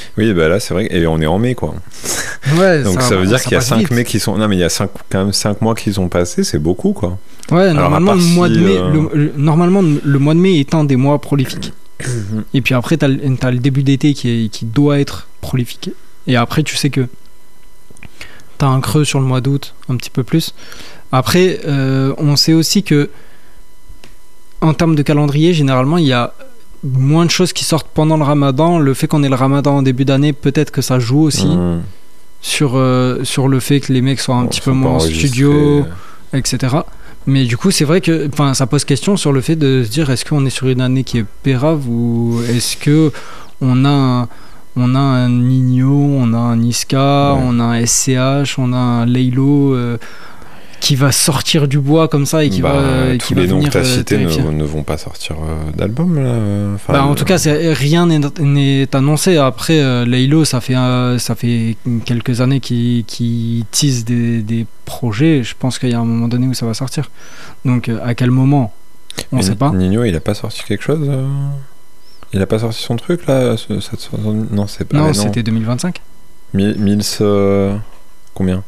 Oui, bah là, c'est vrai. Et on est en mai, quoi. Ouais, donc ça veut dire qu'il y a 5 vite. mai qui sont... Non, mais il y a quand même 5 mois qui sont passés, c'est beaucoup, quoi. Ouais, Alors, normalement, le mois de mai, normalement, le mois de mai est un des mois prolifiques. Et puis après, t'as le début d'été qui doit être prolifique. Et après, tu sais que t'as un creux sur le mois d'août, un petit peu plus. Après, on sait aussi que en termes de calendrier, généralement, il y a moins de choses qui sortent pendant le ramadan. Le fait qu'on ait le ramadan en début d'année, peut-être que ça joue aussi sur le fait que les mecs soient un petit peu moins en studio, etc. Mais du coup, c'est vrai que ça pose question sur le fait de se dire, est-ce qu'on est sur une année qui est pérave ou est-ce qu'on a un Nino, on a un Niska, on a un SCH, on a un Laylo qui va sortir du bois comme ça et qui va tous les noms que tu as cités ne vont pas sortir d'album là. En tout cas, rien n'est annoncé. Après, Laylo, ça fait quelques années qu'il tease des projets. Je pense qu'il y a un moment donné où ça va sortir. Donc, à quel moment on sait pas. Nino, il a pas sorti quelque chose Il a pas sorti son truc là Non, c'est pas. Non, c'était 2025. Mills, combien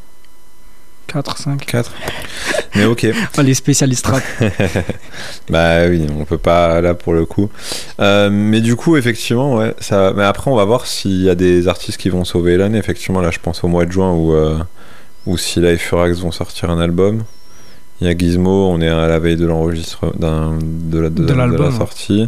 4. Mais ok. Les spécialistes rap. Bah oui, on peut pas là pour le coup. Mais du coup, effectivement, ouais. Mais après, on va voir s'il y a des artistes qui vont sauver l'année. Effectivement, là, je pense au mois de juin où Scylla et Furax vont sortir un album. Il y a Gizmo, on est à la veille de l'enregistrement de la sortie.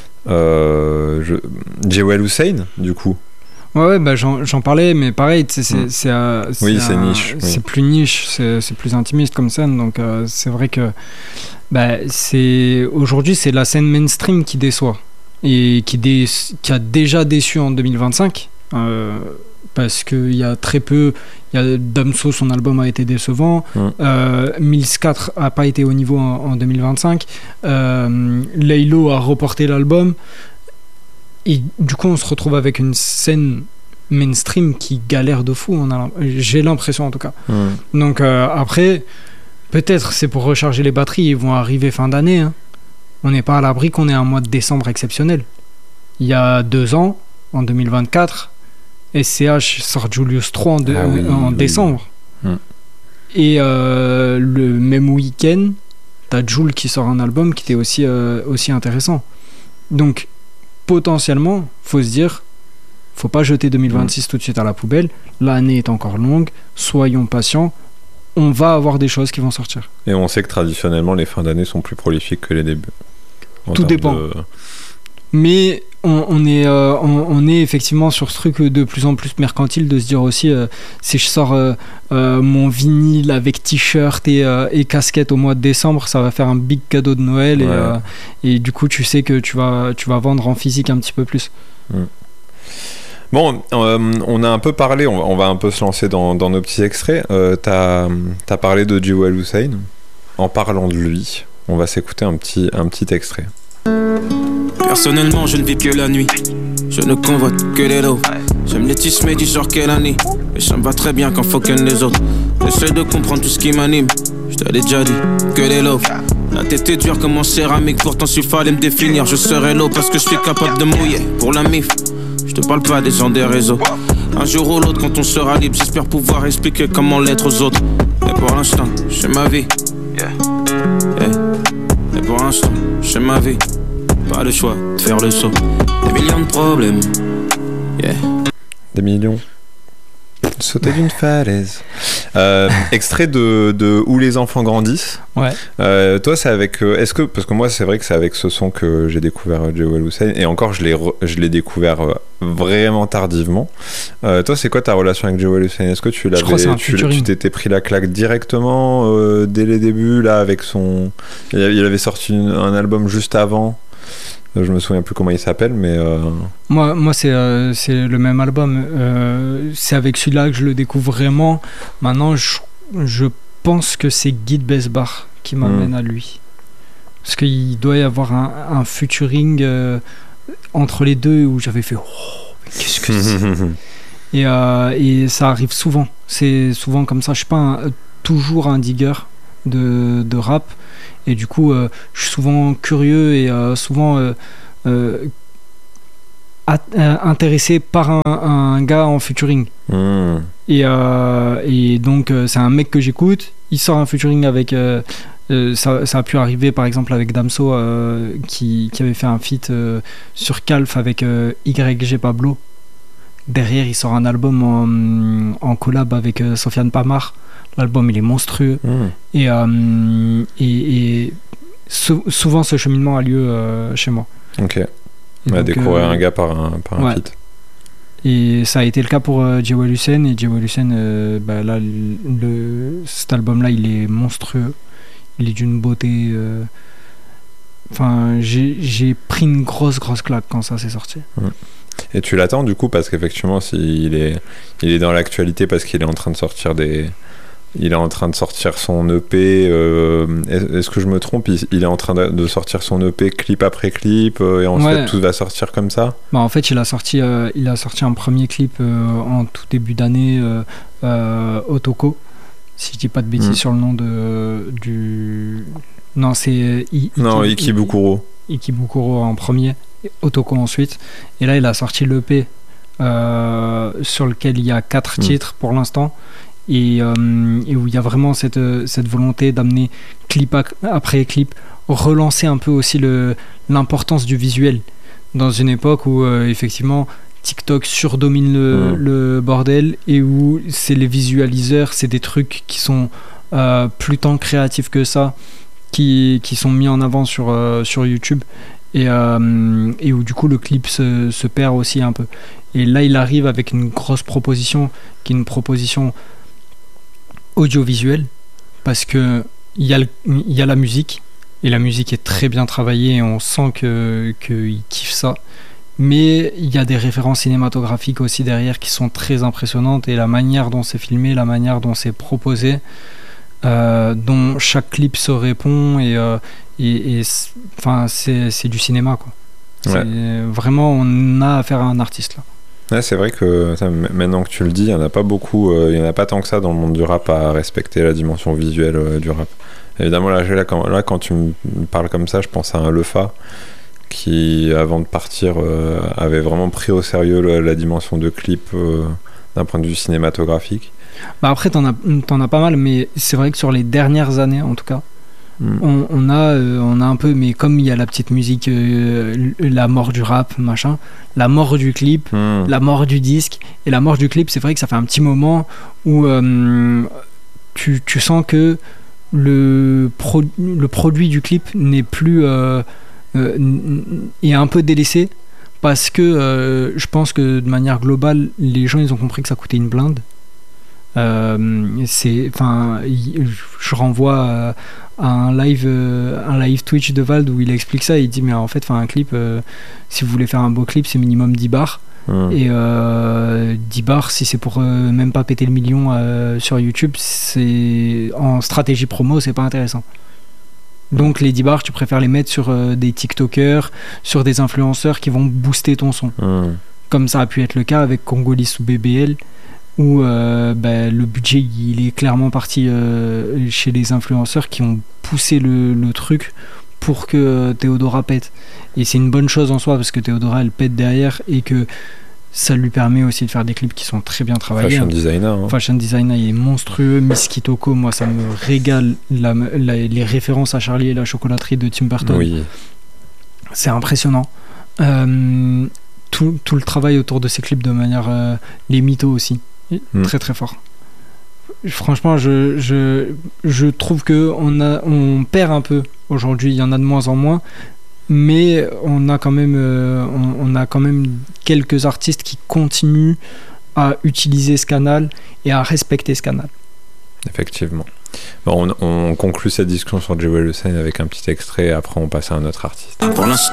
Jewel Hussein, du coup. Ouais, bah j'en parlais, mais pareil, c'est niche. C'est plus niche, c'est plus intimiste comme scène, donc c'est vrai que aujourd'hui c'est la scène mainstream qui déçoit et qui a déjà déçu en 2025 parce qu'il y a très peu. Il y a Damso, son album a été décevant. Mills 4 a pas été au niveau en 2025. Laylo a reporté l'album. Et du coup, on se retrouve avec une scène mainstream qui galère de fou. J'ai l'impression, en tout cas. Donc, après, peut-être c'est pour recharger les batteries. Ils vont arriver fin d'année. Hein. On n'est pas à l'abri qu'on ait un mois de décembre exceptionnel. Il y a 2 ans, en 2024, SCH sort Julius 3 en décembre. Et le même week-end, t'as Jul qui sort un album qui était aussi intéressant. Donc, potentiellement, faut se dire, faut pas jeter 2026 tout de suite à la poubelle. L'année est encore longue, soyons patients. On va avoir des choses qui vont sortir. Et on sait que traditionnellement, les fins d'année sont plus prolifiques que les débuts. Tout dépend. Mais on est effectivement sur ce truc de plus en plus mercantile de se dire aussi si je sors mon vinyle avec t-shirt et casquette au mois de décembre, ça va faire un big cadeau de Noël et du coup tu sais que tu vas vendre en physique un petit peu plus. Bon, on a un peu parlé, on va un peu se lancer dans nos petits extraits. T'as parlé de Jewel Hussein. En parlant de lui, on va s'écouter un petit extrait. Personnellement, je ne vis que la nuit. Je ne convoite que les lots. J'aime les tismes du genre quelle année. Et ça me va très bien quand faut qu'un les autres. J'essaie de comprendre tout ce qui m'anime. Je te l'ai déjà dit, que les lots. La tête est dure comme en céramique. Pourtant s'il fallait me définir, je serais l'eau parce que je suis capable de mouiller. Pour la mif, je te parle pas des gens des réseaux. Un jour ou l'autre quand on sera libre, j'espère pouvoir expliquer comment l'être aux autres. Et pour l'instant, j'ai ma vie. Et pour l'instant, j'ai ma vie. Pas le choix de faire le saut. Des millions de problèmes. Des millions. Sauter d'une falaise. Extrait de Où les enfants grandissent. Ouais. Toi, c'est avec. Est-ce que parce que moi, c'est vrai que c'est avec ce son que j'ai découvert Jewel Hussein et encore, je l'ai découvert vraiment tardivement. Toi, c'est quoi ta relation avec Jewel Hussein? Est-ce que tu t'étais pris la claque directement dès les débuts là avec son. Il avait sorti un album juste avant. Je me souviens plus comment il s'appelle, mais moi c'est le même album. C'est avec celui-là que je le découvre vraiment. Maintenant, je pense que c'est Guy Besbar qui m'amène à lui, parce qu'il doit y avoir un featuring entre les deux où j'avais fait mais qu'est-ce que c'est. Et ça arrive souvent. C'est souvent comme ça. Je suis pas toujours un digger de rap. Et du coup, je suis souvent curieux et souvent intéressé par un gars en featuring. Et donc c'est un mec que j'écoute, il sort un featuring avec ça a pu arriver par exemple avec Damso qui avait fait un feat sur Calf avec YG Pablo. Derrière il sort un album en collab avec Sofiane Pamar. L'album il est monstrueux. Et souvent ce cheminement a lieu chez moi. Ok. On a découvert un gars par un feat. Et ça a été le cas pour Jewel Hussein. Et Jewel Hussein, là, cet album-là, il est monstrueux. Il est d'une beauté. Enfin, j'ai pris une grosse claque quand ça s'est sorti. Et tu l'attends du coup parce qu'effectivement, il est dans l'actualité parce qu'il est en train de sortir il est en train de sortir son EP. Est-ce que je me trompe? Il est en train de sortir son EP clip après clip et ensuite tout va sortir comme ça? En fait, il a sorti un premier clip en tout début d'année, Otoko, si je dis pas de bêtises sur le nom du. Non, c'est Ikibukuro. Ikibukuro en premier, Otoko ensuite. Et là, il a sorti l'EP sur lequel il y a 4 titres pour l'instant. Et où il y a vraiment cette volonté d'amener clip après clip, relancer un peu aussi l'importance du visuel dans une époque où effectivement TikTok surdomine le bordel et où c'est les visualiseurs, c'est des trucs qui sont plus tant créatifs que ça qui sont mis en avant sur YouTube et où du coup le clip se perd aussi un peu. Et là il arrive avec une grosse proposition qui est une proposition audiovisuel parce que il y a la musique et la musique est très bien travaillée et on sent qu'il kiffe ça, mais il y a des références cinématographiques aussi derrière qui sont très impressionnantes et la manière dont c'est filmé, la manière dont c'est proposé, dont chaque clip se répond et enfin c'est du cinéma quoi. Vraiment on a affaire à un artiste là. Ouais, c'est vrai que maintenant que tu le dis, il n'y en a pas beaucoup, il n'y en a pas tant que ça dans le monde du rap à respecter la dimension visuelle du rap. Évidemment, là, quand tu me parles comme ça, je pense à un Lefa qui, avant de partir, avait vraiment pris au sérieux la dimension de clip d'un point de vue cinématographique. Après, t'en as pas mal, mais c'est vrai que sur les dernières années, en tout cas, on a un peu, mais comme il y a la petite musique, la mort du rap, machin, la mort du clip, la mort du disque et la mort du clip, c'est vrai que ça fait un petit moment où tu sens que le produit du clip n'est plus est un peu délaissé parce que je pense que de manière globale les gens ils ont compris que ça coûtait une blinde. Je renvoie à un live Twitch de Vald où il explique ça. Il dit mais en fait un clip, si vous voulez faire un beau clip, c'est minimum 10 bars. Et 10 bars, si c'est pour même pas péter le million sur YouTube, c'est en stratégie promo, c'est pas intéressant. Donc les 10 bars, tu préfères les mettre sur des TikTokers, sur des influenceurs qui vont booster ton son. Comme ça a pu être le cas avec Congolis ou BBL, où le budget il est clairement parti chez les influenceurs qui ont poussé le truc pour que Théodora pète. Et c'est une bonne chose en soi parce que Théodora elle pète derrière et que ça lui permet aussi de faire des clips qui sont très bien travaillés. Fashion designer il est monstrueux. Miss Kitoko, moi ça me régale, les références à Charlie et la chocolaterie de Tim Burton. C'est impressionnant. Tout le travail autour de ces clips de manière les mythos aussi très très fort. Franchement je trouve que on perd un peu aujourd'hui, il y en a de moins en moins, mais on a quand même quelques artistes qui continuent à utiliser ce canal et à respecter ce canal. Effectivement. Bon, on conclut cette discussion sur Jewel Hussein avec un petit extrait et après on passe à un autre artiste. Pour l'instant